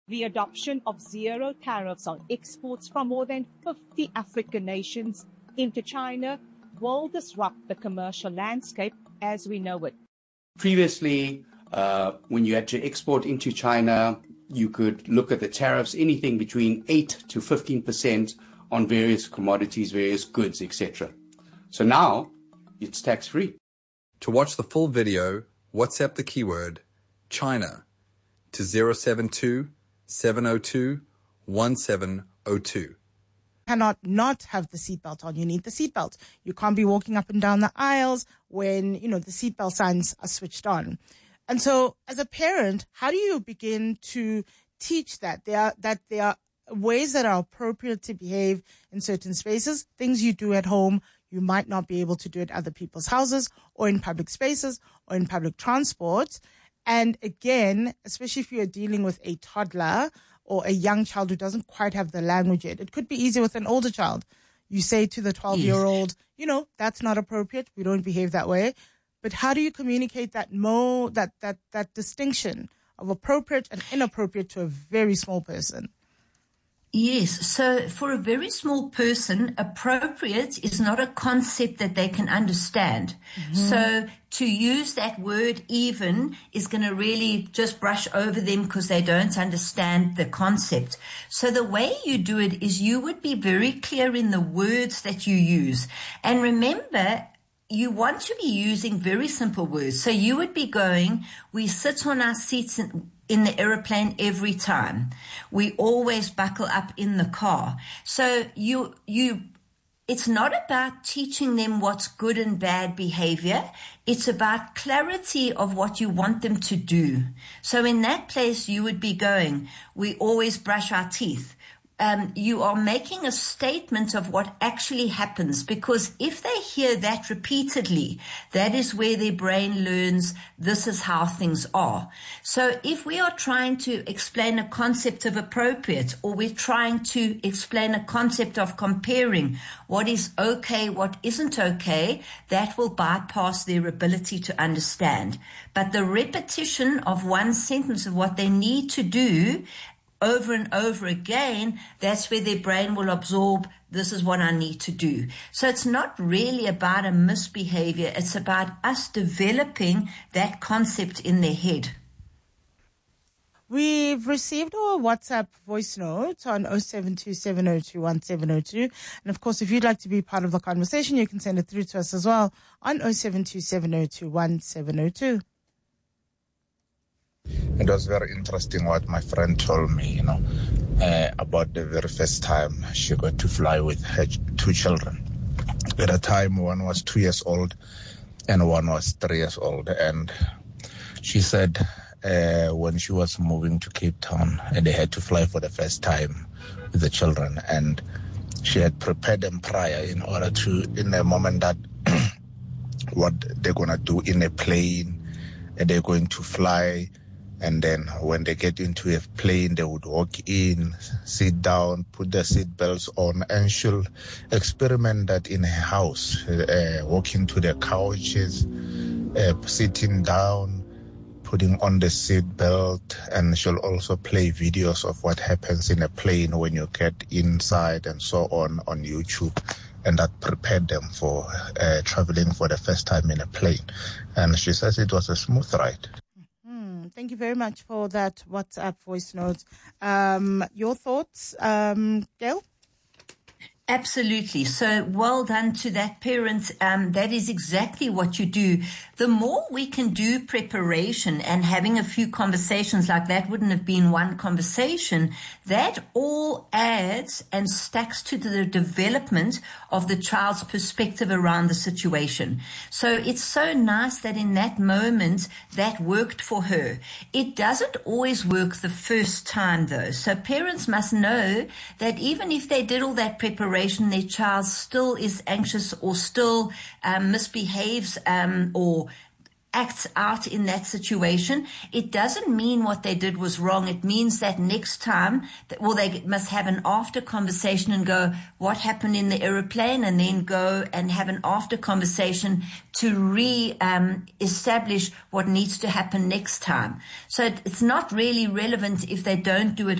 The adoption of zero tariffs on exports from more than 50 African nations into China will disrupt the commercial landscape as we know it. Previously, when you had to export into China, you could look at the tariffs, anything between 8 to 15% on various commodities, various goods, etc. So now, it's tax-free. To watch the full video, WhatsApp the keyword China to 072 702 1702. Cannot not have the seatbelt on. You need the seatbelt. You can't be walking up and down the aisles when, the seatbelt signs are switched on. And so as a parent, how do you begin to teach that there are ways that are appropriate to behave in certain spaces, things you do at home, you might not be able to do at other people's houses or in public spaces or in public transport. And again, especially if you're dealing with a toddler or a young child who doesn't quite have the language yet, it could be easier with an older child. You say to the 12-year-old, that's not appropriate. We don't behave that way. But how do you communicate that distinction of appropriate and inappropriate to a very small person? Yes. So for a very small person, appropriate is not a concept that they can understand. Mm-hmm. So to use that word even is going to really just brush over them because they don't understand the concept. So the way you do it is you would be very clear in the words that you use. And remember, you want to be using very simple words. So you would be going, we sit on our seats in the aeroplane every time. We always buckle up in the car. So it's not about teaching them what's good and bad behavior. It's about clarity of what you want them to do. So in that place, you would be going, we always brush our teeth. You are making a statement of what actually happens, because if they hear that repeatedly, that is where their brain learns this is how things are. So if we are trying to explain a concept of appropriate, or we're trying to explain a concept of comparing what is okay, what isn't okay, that will bypass their ability to understand. But the repetition of one sentence of what they need to do over and over again, that's where their brain will absorb, this is what I need to do. So it's not really about a misbehavior. It's about us developing that concept in their head. We've received our WhatsApp voice note on 0727021702. And of course, if you'd like to be part of the conversation, you can send it through to us as well on 0727021702. It was very interesting what my friend told me, about the very first time she got to fly with her two children. At a time, one was 2 years old and one was 3 years old. And she said when she was moving to Cape Town, and they had to fly for the first time with the children, and she had prepared them prior in order to, in the moment that what they're going to do in a plane, and they're going to fly. And then when they get into a plane, they would walk in, sit down, put their seat belts on, and she'll experiment that in her house, walking to their couches, sitting down, putting on the seat belt, and she'll also play videos of what happens in a plane when you get inside and so on YouTube. And that prepared them for traveling for the first time in a plane. And she says it was a smooth ride. Thank you very much for that WhatsApp voice note. Your thoughts, Gail? Absolutely. So well done to that parent. That is exactly what you do. The more we can do preparation, and having a few conversations like that wouldn't have been one conversation, that all adds and stacks to the development of the child's perspective around the situation. So it's so nice that in that moment that worked for her. It doesn't always work the first time though. So parents must know that even if they did all that preparation, their child still is anxious or still misbehaves or acts out in that situation, it doesn't mean what they did was wrong. It means that next time, they must have an after conversation and go, what happened in the aeroplane? And then go and have an after conversation to establish what needs to happen next time. So it's not really relevant if they don't do it